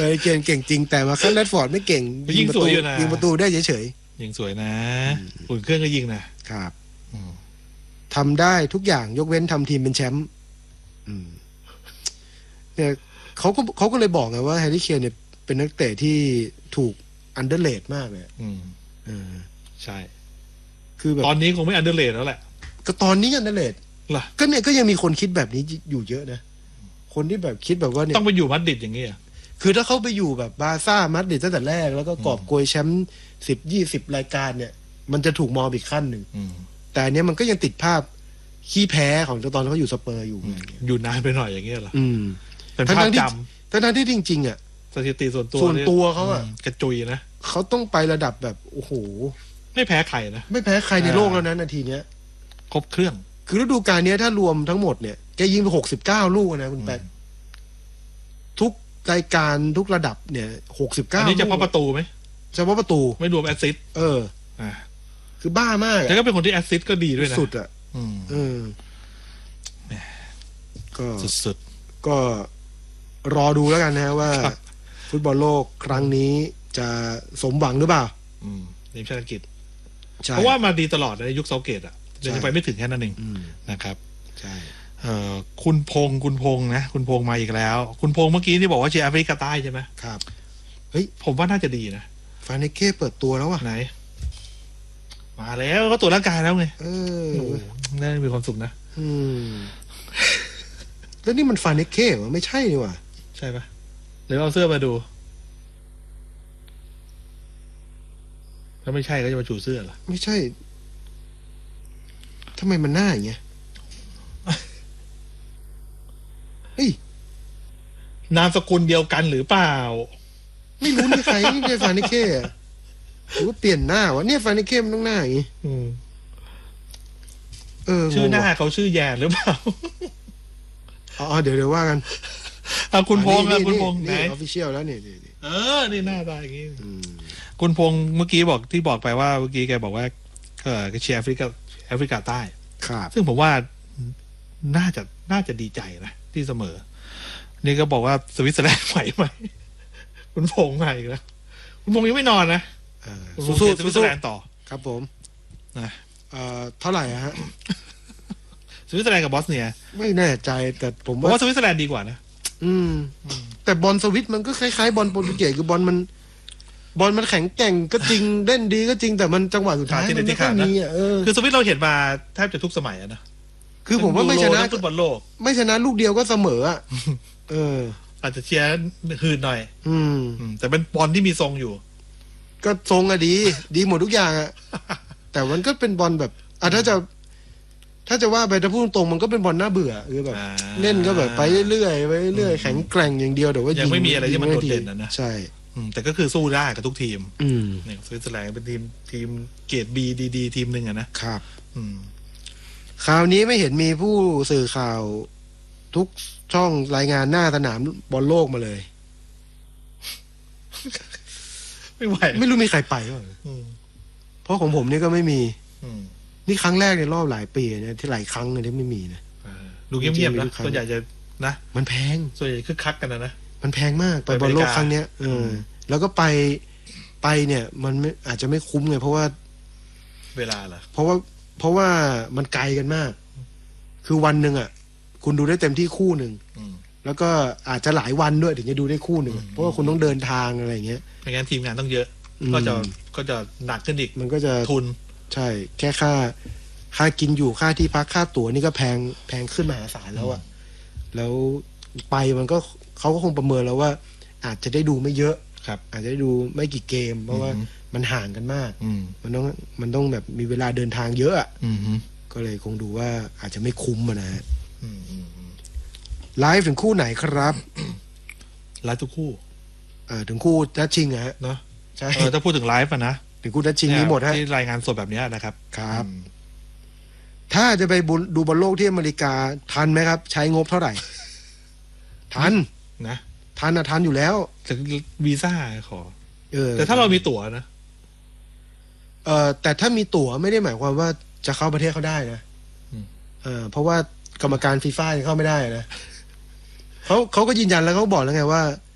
เก่งจริงแต่มาคันแรดฟอร์ดไม่เก่งยิงสวยอยู่นะยิงประตูได้เฉยๆยิงสวยนะอุ่นเครื่องก็ยิงนะครับทำได้ทุกอย่างยกเว้นทำทีมเป็นแชมป์เนี่ยเขาก็เลยบอกไงว่าแฮร์รี่เคนเนี่ยเป็นนักเตะที่ถูกอันเดอร์เรทมากเลยใช่คือแบบตอนนี้คงไม่อันเดอร์เรทแล้วแหละก็ตอนนี้อันเดอร์เรทก็เนี่ยก็ยังมีคนคิดแบบนี้อยู่เยอะนะคนที่แบบคิดแบบว่าเนี่ยต้องไปอยู่มาดริดอย่างเงี้ยคือถ้าเขาไปอยู่แบบบาร์ซ่ามาดริดตั้งแต่แรกแล้วก็กอบโกยแชมป์10-20 รายการเนี่ยมันจะถูกมองอีกขั้นหนึ่งแต่อันนี้มันก็ยังติดภาพขี้แพ้ของตอนเขาอยู่สเปอร์อยู่นานไปหน่อยอย่างเงี้ยเหรอเป็นภาพจำทั้งที่จริงๆอ่ะสถิติส่วนตัวเขาอ่ะกระจุยนะเขาต้องไประดับแบบโอ้โหไม่แพ้ใครนะไม่แพ้ใครในโลกแล้วนะนาทีเนี้ยครบเครื่องคือฤดูกาลนี้ถ้ารวมทั้งหมดเนี่ยแกยิงไป69 ลูกนะคุณแป๊กทุกรายการทุกระดับเนี่ย69 อันนี้เฉพาะประตูไหมเฉพาะประตูไม่รวมแอสซิสต์คือบ้ามากแล้วก็เป็นคนที่แอสซิสต์ก็ดีด้วยนะสุดอ่ะก็สุดก็รอดูแล้วกันนะว่าฟุตบอลโลกครั้งนี้จะสมหวังหรือเปล่าทีมชาติอังกฤษเพราะว่ามาดีตลอดในยุคเซาเกตอ่ะจะไปไม่ถึงแค่นั้นเองนะครับใช่คุณพงษ์นะคุณพงษ์มาอีกแล้วคุณพงษ์เมื่อกี้ที่บอกว่าเชียร์แอฟริกาใต้ใช่ไหมครับเฮ้ยผมว่าน่าจะดีนะฟาเนเก้เปิดตัวแล้วว่ะไหนมาแล้วก็ตรวจร่างกายแล้วไงน่ามีความสุขนะแล้วนี่มันฟาเนเก้เหรอไม่ใช่นี่ว่ะใช่ปะหรือเอาเสื้อมาดูถ้าไม่ใช่ก็จะมาชูเสื้อเหรอไม่ใช่ทำไมมันหน้าอย่างเงี้ยเฮ้ยนามสกุลเดียวกันหรือเปล่าไม่รู้นี่ใครนี่ฟาเนเก้หรือว่าเปลี่ยนหน้าวะเนี่ยฟาเนเก้มันต้องหน้าอย่างงี้ชื่อหน้าเขาชื่อแย่หรือเปล่าเดี๋ยวว่ากันคุณพงษ์คุณพงษ์ไหน official แล้วนี่นี่หน้าตาอย่างงี้คุณพงษ์เมื่อกี้บอกไปว่าเมื่อกี้แกบอกว่าเชียร์แอฟริกาใต้ครับซึ่งผมว่าน่าจะดีใจนะที่เสมอนี่ก็บอกว่าสวิตเซอร์แลนด์ไหวไหมคุณพงษ์มาอีกแล้วคุณพงษ์ยังไม่นอนนะสู้สวิตเซอร์แลนด์ต่อครับผมนะเท่าไหร่ฮะสวิตเซอร์แลนด์กับบอสเนียไม่แน่ใจแต่ผมว่าสวิตเซอร์แลนด์ดีกว่านะแต่บอลสวิตมันก็คล้ายๆบอลโปรตุเกสคือบอลมันแข็งแกร่งก็จริงเล่นดีก็จริงแต่มันจังหวะสุดท้ายมันไม่ค่อยมีคือสวิตเราเห็นมาแทบจะทุกสมัยนะคือผมว่าไม่ชนะฟุตบอลโลกไม่ชนะลูกเดียวก็เสมออาจจะเชียร์หืนหน่อยแต่เป็นบอลที่มีทรงอยู่ก็ทรงอะดีหมดทุกอย่างอะแต่มันก็เป็นบอลแบบถ้าจะว่าไปถ้าพูดตรงมันก็เป็นบอลน่าเบื่อคือแบบเล่นก็แบบไปเรื่อยๆไปเรื่อยแข็งแกร่งอย่างเดียวแต่ว่ายังไม่มีอะไรที่มันโดดเด่นนะใช่แต่ก็คือสู้ได้กับทุกทีมเนี่ยสวิตเซอร์แลนด์เป็นทีมเกรด B ดีทีมหนึ่งอะนะครับคราวนี้ไม่เห็นมีผู้สื่อข่าวทุกช่องรายงานหน้าสนามบอลโลกมาเลยไม่ไหวไม่รู้มีใครไปหรอเพราะของผมนี่ก็ไม่มีนี่ครั้งแรกในรอบหลายปีนะที่หลายครั้งเลยที่ไม่มีนะดูเงียบๆนะส่วนใหญ่จะนะมันแพงส่วนใหญ่คึกคักกันนะมันแพงมากไปบอลโลกครั้งเนี้ยแล้วก็ไปเนี่ยมันอาจจะไม่คุ้มไงเพราะว่าเวลาเหรอเพราะว่ามันไกลกันมากคือวันหนึ่งอ่ะคุณดูได้เต็มที่คู่หนึ่งแล้วก็อาจจะหลายวันด้วยถึงจะดูได้คู่หนึ่งเพราะว่าคุณต้องเดินทางอะไรอย่างเงี้ยไม่งั้นทีมงานต้องเยอะก็จะหนักขึ้นอีกมันก็จะทุนใช่แค่ค่ากินอยู่ค่าที่พักค่าตั๋วนี่ก็แพงขึ้นมหาศาลแล้วอ่ะแล้วไปมันก็เขาก็คงประเมินแล้วว่าอาจจะได้ดูไม่เยอะครับอาจจะได้ดูไม่กี่เกมเพราะว่ามันห่างกันมากมันต้องแบบมีเวลาเดินทางเยอะก็เลยคงดูว่าอาจจะไม่คุ้มนะฮะไลฟ์ถึงคู่ไหนครับไลฟ์ทุกคู่ถึงคู่นัดชิงฮะเนาะใช่ถ้าพูดถึงไลฟ์นะถึงคู่นัดชิงนี้หมดฮะที่รายงานสดแบบนี้นะครับครับถ้าจะไปดูบอลโลกที่อเมริกาทันไหมครับใช้งบเท่าไหร่ทันนะทันอยู่แล้วแต่วีซ่าขอแต่ถ้าเรามีตั๋วนะแต่ถ้ามีตั๋วไม่ได้หมายความว่าจะเข้าประเทศเขาได้นะเพราะว่ากรรมการฟีฟ่าเข้าไม่ได้นะเขาก็ยืนยันแล้วเขาบอกแล้วไงว่า